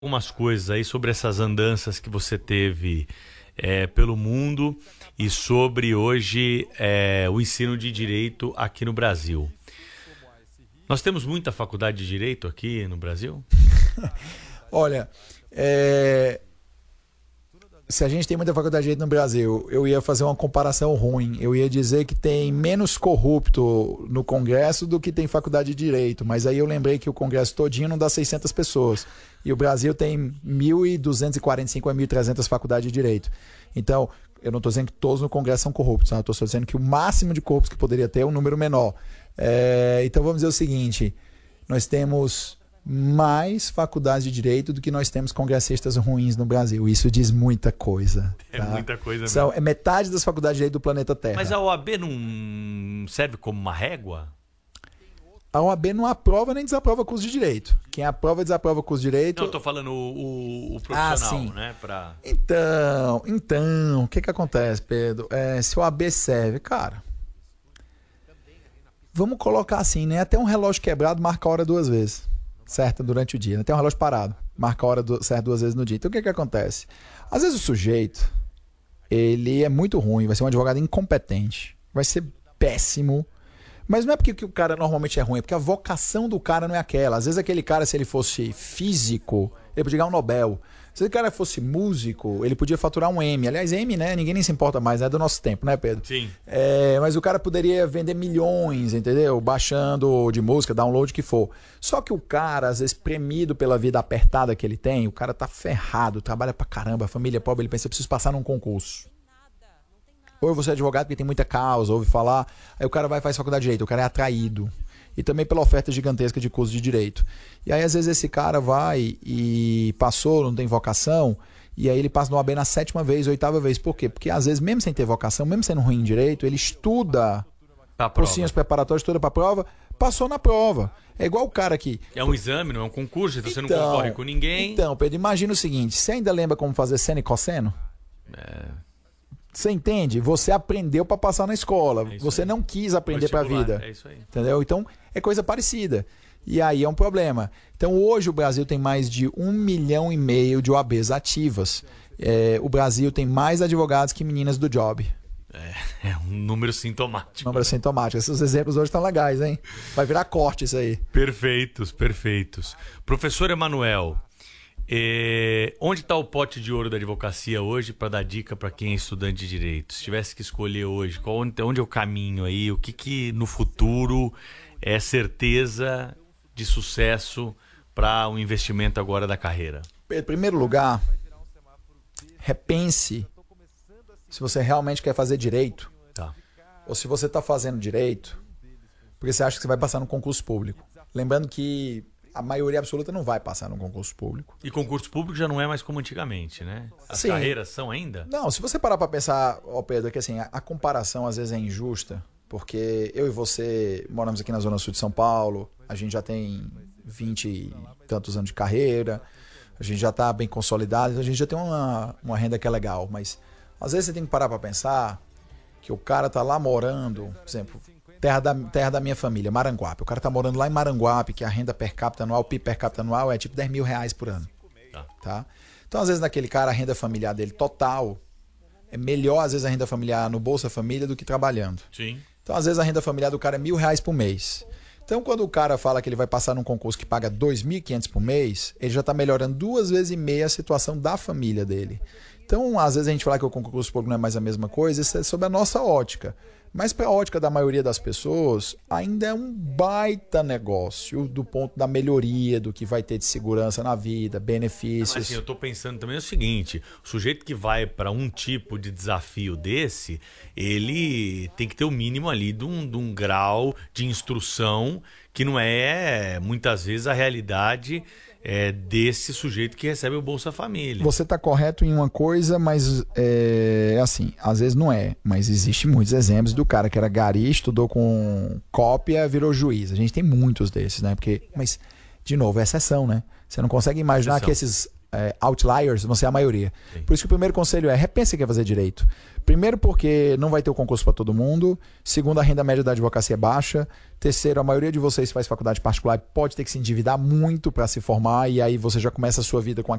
Algumas coisas aí sobre essas andanças que você teve pelo mundo e sobre hoje o ensino de direito aqui no Brasil. Nós temos muita faculdade de direito aqui no Brasil? Olha, se a gente tem muita faculdade de direito no Brasil, eu ia fazer uma comparação ruim. Eu ia dizer que tem menos corrupto no Congresso do que tem faculdade de direito. Mas aí eu lembrei que o Congresso todinho não dá 600 pessoas. E o Brasil tem 1.245 a 1.300 faculdades de direito. Então, eu não estou dizendo que todos no Congresso são corruptos. Eu estou só dizendo que o máximo de corruptos que poderia ter é um número menor. Então, vamos dizer o seguinte. Nós temos mais faculdades de direito do que nós temos congressistas ruins no Brasil. Isso diz muita coisa. Tá? É muita coisa mesmo. É metade das faculdades de direito do planeta Terra. Mas a OAB não serve como uma régua? A OAB não aprova nem desaprova curso de direito. Quem aprova e desaprova curso de direito... Não, eu tô falando o profissional, sim. né? Então, o que acontece, Pedro? Se a OAB serve, cara... Vamos colocar assim, né? Até um relógio quebrado marca a hora 2 vezes. Certo? Durante o dia. Até um relógio parado. Marca a hora certo 2 vezes no dia. Então, o que acontece? Às vezes o sujeito, ele é muito ruim, vai ser um advogado incompetente, vai ser péssimo. Mas não é porque o cara normalmente é ruim, é porque a vocação do cara não é aquela. Às vezes aquele cara, se ele fosse físico, ele podia ganhar um Nobel. Se o cara fosse músico, ele podia faturar um M. Aliás, M, né? Ninguém nem se importa mais, né? É do nosso tempo, né, Pedro? Sim. Mas o cara poderia vender milhões, entendeu? Baixando de música, download, que for. Só que o cara, às vezes, premido pela vida apertada que ele tem, o cara tá ferrado, trabalha pra caramba, a família é pobre, ele pensa, eu preciso passar num concurso. Ou você é advogado porque tem muita causa, ouve falar, aí o cara vai e faz faculdade de direito, o cara é atraído. E também pela oferta gigantesca de curso de direito. E aí, às vezes, esse cara vai e passou, não tem vocação, e aí ele passa no OAB na 7ª vez, 8ª vez. Por quê? Porque, às vezes, mesmo sem ter vocação, mesmo sendo ruim em direito, ele estuda cursinhos preparatórios, estuda pra prova, passou na prova. É igual o cara que... É um exame, não é um concurso, então você não concorre com ninguém. Então, Pedro, imagina o seguinte, você ainda lembra como fazer seno e cosseno? Você entende? Você aprendeu para passar na escola. Você não quis aprender para a vida. É isso aí. Entendeu? Então, é coisa parecida. E aí é um problema. Então, hoje o Brasil tem mais de 1,5 milhão de OABs ativas. O Brasil tem mais advogados que meninas do job. É um número sintomático. Número sintomático. Esses exemplos hoje estão legais, hein? Vai virar corte isso aí. Perfeitos, perfeitos. Professor Emanuel, onde está o pote de ouro da advocacia hoje para dar dica para quem é estudante de direito? Se tivesse que escolher hoje, onde é o caminho aí? O que no futuro é certeza de sucesso para o investimento agora da carreira? Em primeiro lugar, repense se você realmente quer fazer direito. Tá. Ou se você está fazendo direito porque você acha que você vai passar no concurso público. Lembrando que a maioria absoluta não vai passar no concurso público. E concurso público já não é mais como antigamente, né? As carreiras são ainda? Não, se você parar para pensar, Pedro, é que assim, a comparação às vezes é injusta, porque eu e você moramos aqui na Zona Sul de São Paulo, a gente já tem 20 e tantos anos de carreira, a gente já está bem consolidado, então a gente já tem uma renda que é legal, mas às vezes você tem que parar para pensar que o cara tá lá morando, por exemplo, terra da minha família, Maranguape. O cara tá morando lá em Maranguape, que a renda per capita anual, o PIB per capita anual é tipo R$10.000 por ano. Tá? Então, às vezes, naquele cara, a renda familiar dele total é melhor, às vezes, a renda familiar no Bolsa Família do que trabalhando. Sim. Então, às vezes, a renda familiar do cara é R$1.000 por mês. Então, quando o cara fala que ele vai passar num concurso que paga R$2.500 por mês, ele já tá melhorando 2,5 vezes a situação da família dele. Então, às vezes, a gente fala que o concurso público não é mais a mesma coisa, isso é sobre a nossa ótica. Mas para a ótica da maioria das pessoas, ainda é um baita negócio do ponto da melhoria, do que vai ter de segurança na vida, benefícios. Mas assim, eu estou pensando também o seguinte, o sujeito que vai para um tipo de desafio desse, ele tem que ter o mínimo ali de um grau de instrução que não é, muitas vezes, a realidade desse sujeito que recebe o Bolsa Família. Você está correto em uma coisa, mas assim, às vezes não é. Mas existe muitos exemplos do cara que era gari, estudou com cópia, virou juiz. A gente tem muitos desses, né? Mas, de novo, é exceção, né? Você não consegue imaginar que esses outliers vão ser a maioria. Sim. Por isso que o primeiro conselho é repense quem quer fazer direito. Primeiro porque não vai ter o concurso para todo mundo. Segundo, a renda média da advocacia é baixa. Terceiro, a maioria de vocês faz faculdade particular e pode ter que se endividar muito para se formar e aí você já começa a sua vida com